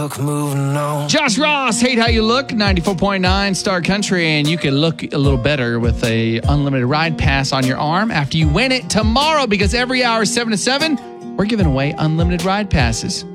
Moving on. Josh Ross, Hate How You Look, 94.9 Star Country, and you can look a little better with a unlimited ride pass on your arm after you win it tomorrow, because every hour 7 to 7, we're giving away unlimited ride passes.